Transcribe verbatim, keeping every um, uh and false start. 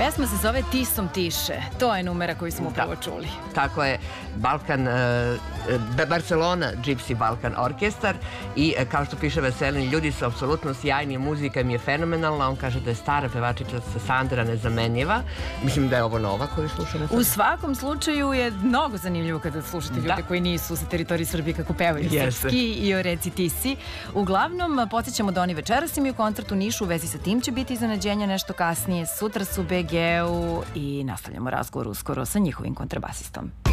Pesma se zove Tisom tiše. To je numera koju smo upravo čuli. Tako je, Balkan, Barcelona Gypsy Balkan orkestar i kao što piše Veselin, ljudi su apsolutno sjajni, muzika im je fenomenalna, on kaže da je stara pevačica Sandra nezamenjiva. Mislim da je ovo nova koju slušamo. U svakom slučaju je mnogo zanimljivo kada slušate ljude koji nisu sa teritoriji Srbije kako pevaju srpski i o reci Tisi. Uglavnom, podsjećamo da oni večeras imaju koncert u Nišu, u vezi sa tim će biti iznenađenja nešto kasnije. Sutra su u be ge u i nastavljamo razgovor uskoro sa njihovim kontrabasistom.